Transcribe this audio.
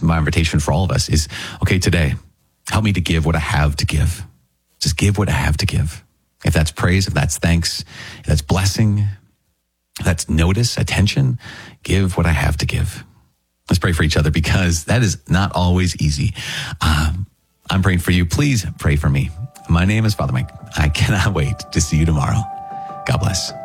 my invitation for all of us is, okay, today, help me to give what I have to give. Just give what I have to give. If that's praise, if that's thanks, if that's blessing, if that's notice, attention, give what I have to give. Let's pray for each other, because that is not always easy. I'm praying for you. Please pray for me. My name is Father Mike. I cannot wait to see you tomorrow. God bless.